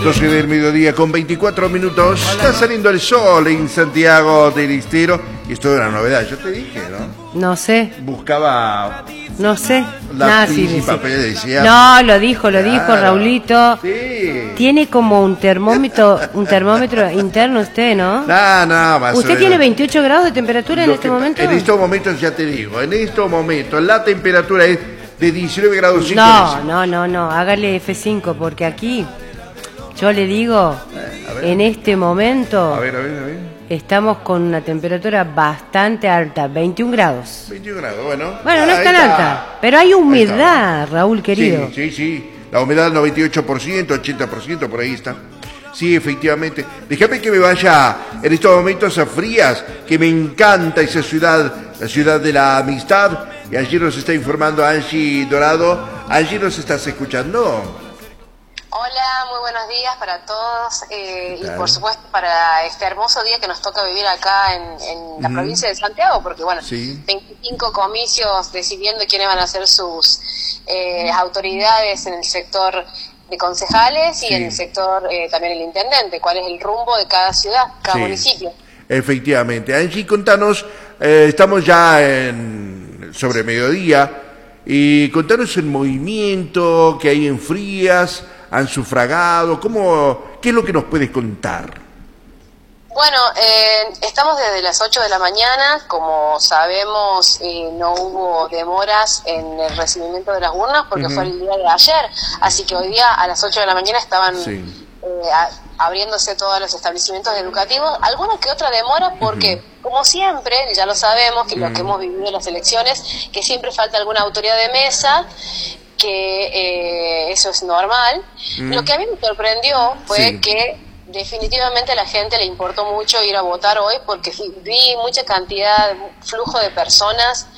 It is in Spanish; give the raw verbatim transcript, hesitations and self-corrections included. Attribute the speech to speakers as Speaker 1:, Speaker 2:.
Speaker 1: doce del mediodía con veinticuatro minutos. Está saliendo el sol en Santiago del Estero. Y esto es una novedad, yo te dije, ¿no?
Speaker 2: No sé.
Speaker 1: Buscaba
Speaker 2: No sé.
Speaker 1: lápiz
Speaker 2: sí,
Speaker 1: y
Speaker 2: sí.
Speaker 1: papel, decía.
Speaker 2: No, lo dijo, lo
Speaker 1: Claro.
Speaker 2: dijo Raulito.
Speaker 1: Sí.
Speaker 2: Tiene como un termómetro, un termómetro interno usted, ¿no?
Speaker 1: No, no, va a
Speaker 2: ¿Usted
Speaker 1: ser-
Speaker 2: tiene veintiocho grados de temperatura en
Speaker 1: Lo
Speaker 2: este
Speaker 1: que-
Speaker 2: momento?
Speaker 1: En estos momentos, ya te digo, en estos momentos la temperatura es de diecinueve grados cinco
Speaker 2: No,
Speaker 1: décimas.
Speaker 2: no, no, no, hágale F cinco porque aquí, yo le digo,
Speaker 1: Eh, a ver.
Speaker 2: en este momento
Speaker 1: A ver, a ver, a ver.
Speaker 2: estamos con una temperatura bastante alta, veintiún grados.
Speaker 1: veintiún grados, bueno.
Speaker 2: Bueno, no
Speaker 1: Ahí
Speaker 2: es tan
Speaker 1: está.
Speaker 2: alta, pero hay humedad, Raúl querido.
Speaker 1: Sí, sí, sí. La humedad noventa y ocho por ciento, ochenta por ciento, por ahí está. Sí, efectivamente. Déjame que me vaya en estos momentos a Frías, que me encanta esa ciudad, la ciudad de la amistad. Y allí nos está informando Angie Dorado. Angie, ¿nos estás escuchando?
Speaker 3: Hola, muy buenos días para todos eh, y
Speaker 1: Claro.
Speaker 3: por supuesto para este hermoso día que nos toca vivir acá en, en la
Speaker 1: Ujú.
Speaker 3: provincia de Santiago, porque bueno,
Speaker 1: Sí.
Speaker 3: veinticinco comicios decidiendo quiénes van a ser sus eh, autoridades en el sector de concejales y
Speaker 1: Sí.
Speaker 3: en el sector eh, también el intendente, cuál es el rumbo de cada ciudad, cada
Speaker 1: Sí.
Speaker 3: municipio.
Speaker 1: Efectivamente. Angie, contanos, eh, estamos ya en sobre mediodía, y contanos el movimiento que hay en Frías, han sufragado, ¿cómo, qué es lo que nos puedes contar?
Speaker 3: Bueno, eh, estamos desde las ocho de la mañana, como sabemos eh, no hubo demoras en el recibimiento de las urnas porque
Speaker 1: Ujú.
Speaker 3: fue el día de ayer, así que hoy día a las ocho de la mañana estaban
Speaker 1: Sí.
Speaker 3: eh, a- abriéndose todos los establecimientos educativos, alguna que otra demora porque, como siempre, ya lo sabemos, que los que hemos vivido las elecciones, que siempre falta alguna autoridad de mesa, que eh, eso es normal.
Speaker 1: Mm.
Speaker 3: Lo que a mí me sorprendió fue
Speaker 1: Sí.
Speaker 3: que definitivamente a la gente le importó mucho ir a votar hoy porque vi mucha cantidad, flujo de personas